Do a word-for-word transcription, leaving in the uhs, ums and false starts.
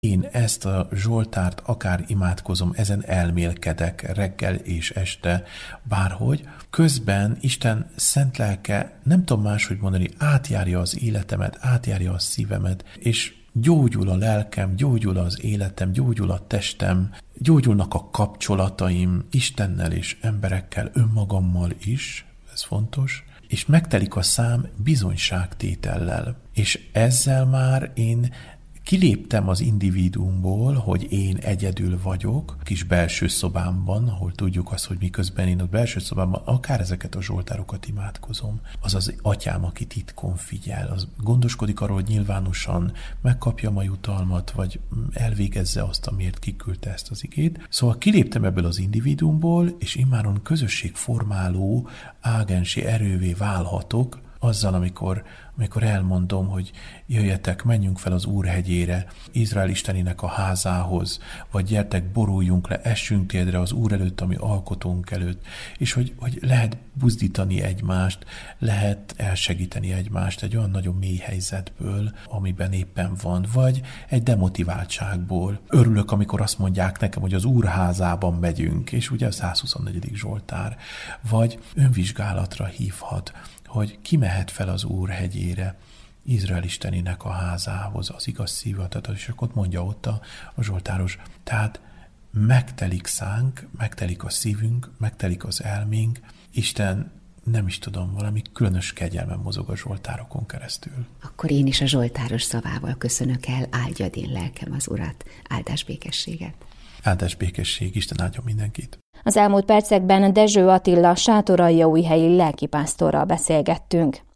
én ezt a Zsoltárt akár imádkozom, ezen elmélkedek reggel és este, bárhogy, közben Isten szent lelke, nem tudom máshogy mondani, átjárja az életemet, átjárja a szívemet, és gyógyul a lelkem, gyógyul az életem, gyógyul a testem, gyógyulnak a kapcsolataim Istennel és emberekkel, önmagammal is, ez fontos, és megtelik a szám bizonyságtétellel. És ezzel már én kiléptem az individuumból, hogy én egyedül vagyok, kis belső szobámban, ahol tudjuk azt, hogy miközben én a belső szobámban akár ezeket a zsoltárokat imádkozom, az az atyám, aki titkon figyel, az gondoskodik arról, hogy nyilvánosan megkapja a jutalmat, vagy elvégezze azt, amiért kiküldte ezt az igét. Szóval kiléptem ebből az individuumból, és immáron közösségformáló ágensi erővé válhatok, azzal, amikor, amikor elmondom, hogy jöjjetek, menjünk fel az Úr hegyére, Izrael Istenének a házához, vagy gyertek, boruljunk le, essünk térdre az Úr előtt, ami alkotónk előtt, és hogy, hogy lehet buzdítani egymást, lehet elsegíteni egymást egy olyan nagyon mély helyzetből, amiben éppen van, vagy egy demotiváltságból. Örülök, amikor azt mondják nekem, hogy az Úr házában megyünk, és ugye a százhuszonnegyedik Zsoltár, vagy önvizsgálatra hívhat, hogy ki mehet fel az Úr hegyére, Izrael Istenének a házához, az igaz szívatat, és akkor mondja ott a, a zsoltáros. Tehát megtelik szánk, megtelik a szívünk, megtelik az elménk, Isten, nem is tudom, valami különös kegyelmen mozog a zsoltárokon keresztül. Akkor én is a zsoltáros szavával köszönök el, áldjad én lelkem az Urat, áldás békességet. Áldás békesség, Isten áldjon mindenkit. Az elmúlt percekben Dezső Attila sátoraljaújhelyi lelkipásztorral beszélgettünk.